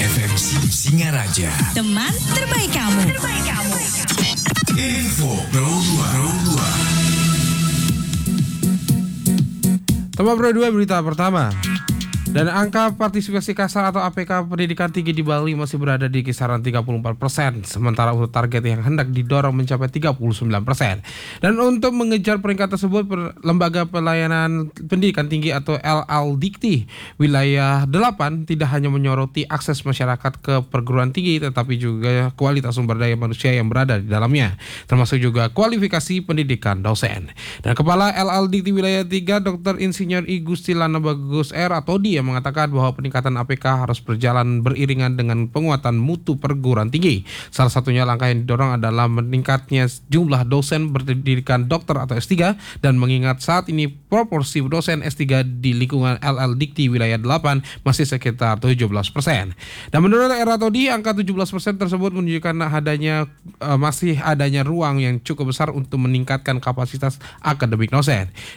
FM Singaraja. Teman terbaik kamu. Info Pro 2. Teman Pro 2 berita pertama. Dan angka partisipasi kasar atau APK pendidikan tinggi di Bali masih berada di kisaran 34%, sementara untuk target yang hendak didorong mencapai 39%. Dan untuk mengejar peringkat tersebut, Lembaga Pelayanan Pendidikan Tinggi atau LLDikti wilayah 8 tidak hanya menyoroti akses masyarakat ke perguruan tinggi, tetapi juga kualitas sumber daya manusia yang berada di dalamnya, termasuk juga kualifikasi pendidikan dosen. Dan Kepala LLDikti wilayah 3, Dr. Insinyur I Gustilana Bagus R atau D, yang mengatakan bahwa peningkatan APK harus berjalan beriringan dengan penguatan mutu perguruan tinggi. Salah satunya langkah yang didorong adalah meningkatnya jumlah dosen berpendidikan dokter atau S3, dan mengingat saat ini proporsi dosen S3 di lingkungan LLDikti wilayah 8 masih sekitar 17%. Dan menurut Eratodi, angka 17% tersebut menunjukkan masih adanya ruang yang cukup besar untuk meningkatkan kapasitas akademik dosen.